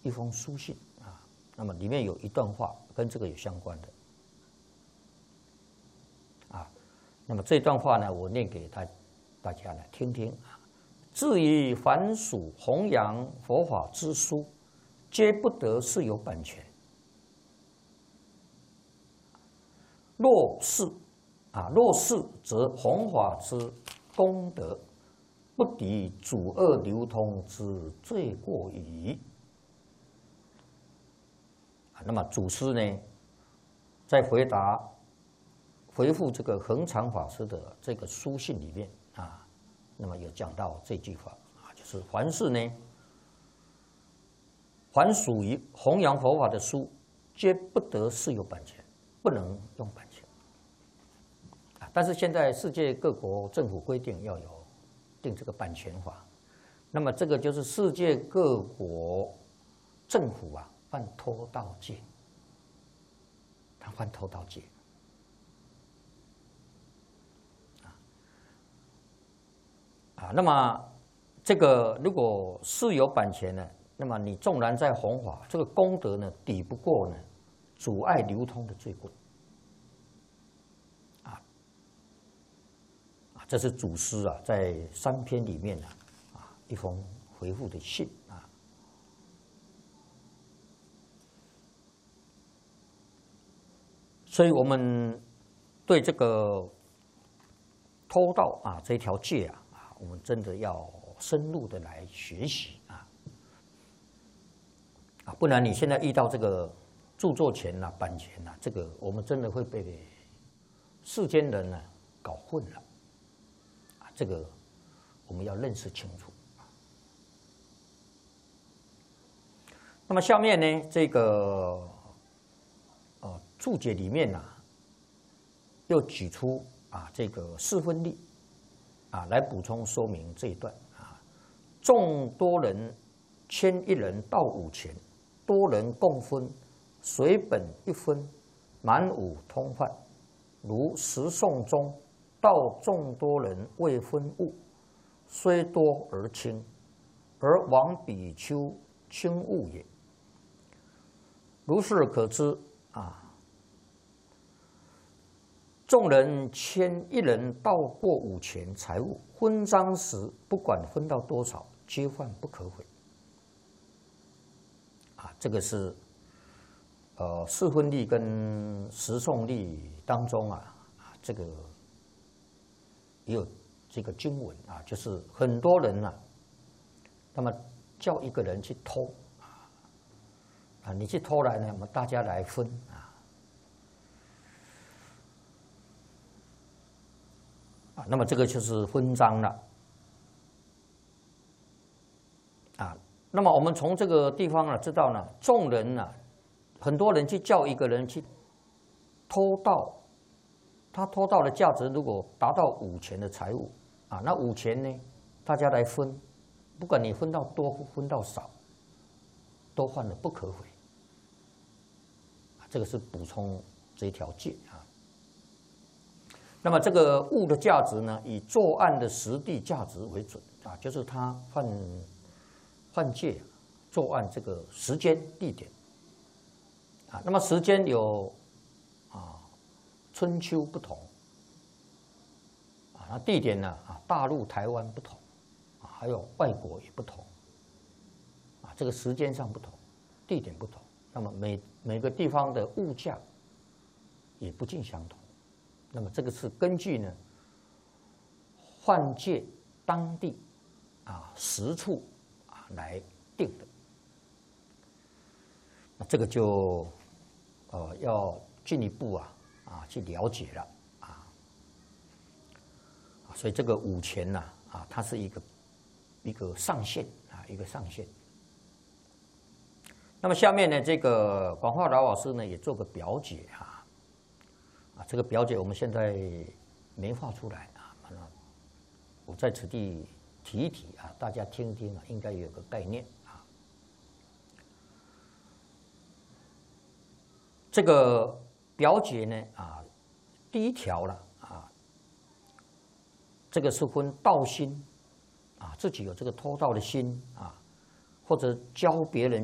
一封书信啊，那么里面有一段话跟这个有相关的啊，那么这段话呢，我念给大家来听听啊。至于凡属弘扬佛法之书，皆不得是有版权。若是则弘法之功德不敌阻遏流通之罪过矣。那么祖师呢，在回复这个恒常法师的这个书信里面啊，那么有讲到这句话啊，就是凡是呢，凡属于弘扬佛法的书，皆不得是有版权，不能用版权。但是现在世界各国政府规定要有定这个版权法，那么这个就是世界各国政府啊犯偷盗戒，他犯偷盗戒啊，那么这个如果是有版权呢，那么你纵然在弘法，这个功德呢抵不过呢阻碍流通的罪过。这是祖师啊，在3篇里面一封回复的信啊。所以我们对这个偷盗啊这条戒我们真的要深入的来学习不然你现在遇到这个著作权版权这个我们真的会被世间人搞混了。这个我们要认识清楚。那么下面呢，这个注解里面又举出这个4分例来补充说明这一段众多人牵1人到5钱，多人共分，随本1分，满5通换，如十诵中。道众多人未分物，虽多而轻，而往比丘轻物也。如是可知众人牵1人到过5钱财物，分赃时不管分到多少，皆犯不可毁。这个是4分例跟十诵例当中这个。也有这个经文就是很多人那么叫一个人去偷你去偷来呢，我们大家来分那么这个就是分赃了那么我们从这个地方知道呢，众人很多人去叫一个人去偷盗。他偷盗的价值如果达到5钱的财物那5钱呢，大家来分，不管你分到多分到少，都犯了不可毁。这个是补充这条戒那么这个物的价值呢，以作案的实地价值为准就是他犯戒作案这个时间地点那么时间有春秋不同那地点呢大陆台湾不同还有外国也不同这个时间上不同，地点不同，那么每个地方的物价也不尽相同。那么这个是根据呢犯戒当地实处来定的。那这个就要进一步去了解了所以这个5钱它是一个上限一个上限。那么下面呢，这个广化老师呢也做个表解这个表解我们现在没画出来我在此地提一提大家听一听应该有个概念这个表解呢第1条了这个是分盗心自己有这个偷盗的心或者教别人